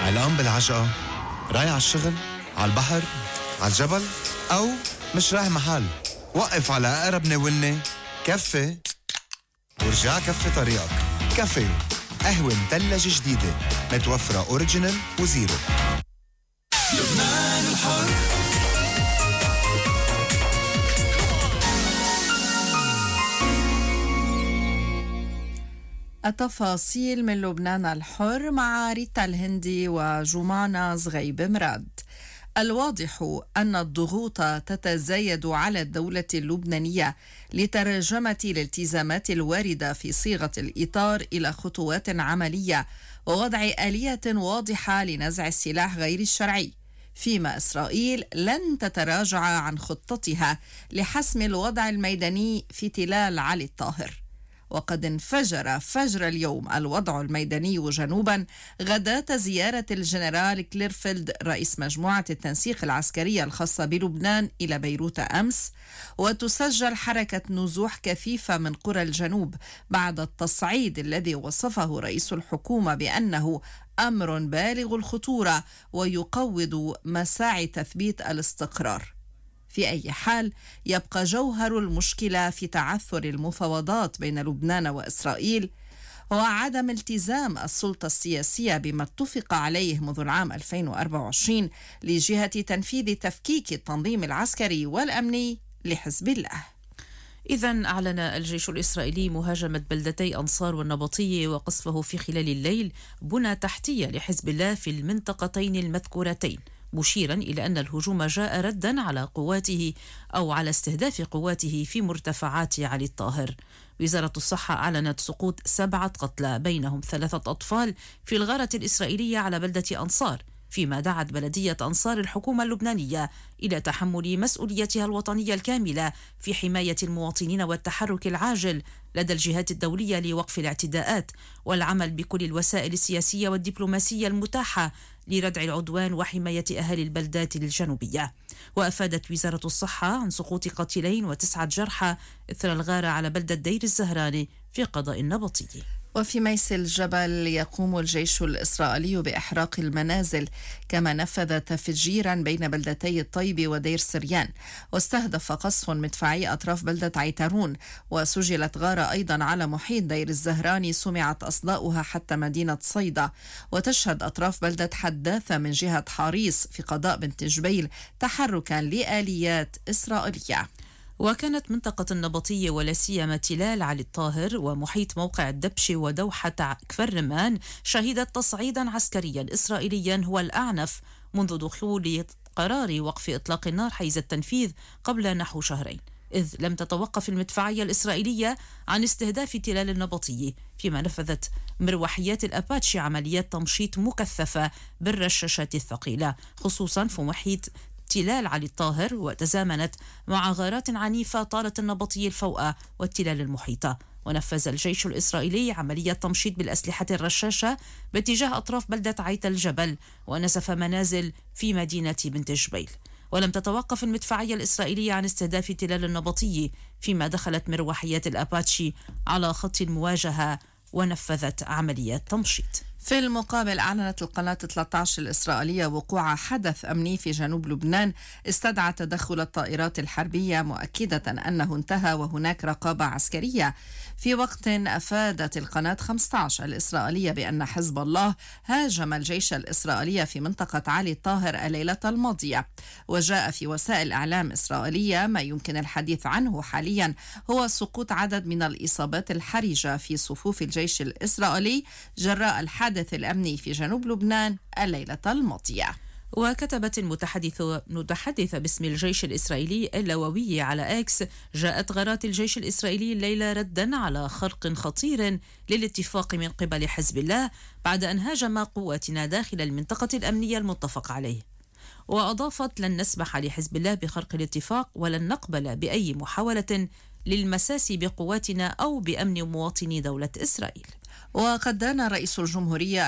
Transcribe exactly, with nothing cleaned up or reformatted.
علام بالعجقة، رايح على الشغل، على البحر، على الجبل، أو مش رايح محل. وقف على أقرب ناولني كفي ورجع كفي طريقك. كافي، قهوة مثلجة جديدة متوفرة أوريجينال وزيرو. لبنان الحر. التفاصيل من لبنان الحر مع ريتا الهندي وجمانة زغيب مراد. الواضح أن الضغوط تتزايد على الدولة اللبنانية لترجمة الالتزامات الواردة في صيغة الإطار إلى خطوات عملية ووضع آلية واضحة لنزع السلاح غير الشرعي، فيما إسرائيل لن تتراجع عن خطتها لحسم الوضع الميداني في تلال علي الطاهر. وقد انفجر فجر اليوم الوضع الميداني جنوبا غداة زيارة الجنرال كليرفيلد رئيس مجموعة التنسيق العسكرية الخاصة بلبنان إلى بيروت أمس، وتسجل حركة نزوح كثيفة من قرى الجنوب بعد التصعيد الذي وصفه رئيس الحكومة بأنه أمر بالغ الخطورة ويقوض مساعي تثبيت الاستقرار. في أي حال يبقى جوهر المشكلة في تعثر المفاوضات بين لبنان وإسرائيل هو عدم التزام السلطة السياسية بما اتفق عليه منذ العام ألفين وأربعة وعشرين لجهة تنفيذ تفكيك التنظيم العسكري والأمني لحزب الله. إذن أعلن الجيش الإسرائيلي مهاجمة بلدتي أنصار والنبطية وقصفه في خلال الليل بنى تحتية لحزب الله في المنطقتين المذكورتين، مشيرا إلى أن الهجوم جاء ردا على قواته أو على استهداف قواته في مرتفعات علي الطاهر. وزارة الصحة أعلنت سقوط سبعة قتلى بينهم ثلاثة أطفال في الغارة الإسرائيلية على بلدة أنصار، فيما دعت بلدية أنصار الحكومة اللبنانية إلى تحمل مسؤوليتها الوطنية الكاملة في حماية المواطنين والتحرك العاجل لدى الجهات الدولية لوقف الاعتداءات والعمل بكل الوسائل السياسية والدبلوماسية المتاحة لردع العدوان وحماية أهالي البلدات الجنوبية. وأفادت وزارة الصحة عن سقوط قتيلين وتسعة جرحى إثر الغارة على بلدة دير الزهراني في قضاء النبطي. وفي ميس الجبل يقوم الجيش الإسرائيلي بإحراق المنازل، كما نفذ تفجيرا بين بلدتي الطيب ودير سريان، واستهدف قصف مدفعي أطراف بلدة عيتارون. وسجلت غارة أيضا على محيط دير الزهراني سمعت أصداؤها حتى مدينة صيدا. وتشهد أطراف بلدة حداثة من جهة حريص في قضاء بنت جبيل تحركا لآليات إسرائيلية. وكانت منطقة النبطية ولا سيما تلال علي الطاهر ومحيط موقع الدبشة ودوحة كفر رمان شهدت تصعيدا عسكريا إسرائيليا هو الأعنف منذ دخول قرار وقف إطلاق النار حيز التنفيذ قبل نحو شهرين، إذ لم تتوقف المدفعية الإسرائيلية عن استهداف تلال النبطية، فيما نفذت مروحيات الأباتشي عمليات تمشيط مكثفة بالرشاشات الثقيلة خصوصا في محيط تلال علي الطاهر، وتزامنت مع غارات عنيفة طالت النبطية الفوقة والتلال المحيطة. ونفذ الجيش الإسرائيلي عملية تمشيط بالأسلحة الرشاشة باتجاه أطراف بلدة عيت الجبل ونسف منازل في مدينة بنت جبيل. ولم تتوقف المدفعية الإسرائيلية عن استهداف تلال النبطية، فيما دخلت مروحيات الأباتشي على خط المواجهة ونفذت عمليات تمشيط. في المقابل أعلنت القناة ثلاثة عشر الإسرائيلية وقوع حدث أمني في جنوب لبنان استدعى تدخل الطائرات الحربية، مؤكدة أنه انتهى وهناك رقابة عسكرية. في وقت أفادت القناة خمسة عشر الإسرائيلية بأن حزب الله هاجم الجيش الإسرائيلي في منطقة علي الطاهر الليلة الماضية. وجاء في وسائل إعلام إسرائيلية ما يمكن الحديث عنه حاليا هو سقوط عدد من الإصابات الحرجة في صفوف الجيش الإسرائيلي جراء الحادث الأمني في جنوب لبنان الليلة الماضية. وكتبت المتحدثة متحدثة باسم الجيش الإسرائيلي اللواوية على إكس: جاءت غارات الجيش الإسرائيلي الليلة ردا على خرق خطير للاتفاق من قبل حزب الله بعد أن هاجم قواتنا داخل المنطقة الأمنية المتفق عليه. وأضافت: لن نسمح لحزب الله بخرق الاتفاق ولن نقبل بأي محاولة للمساس بقواتنا أو بأمن مواطني دولة إسرائيل. وقد دان رئيس الجمهورية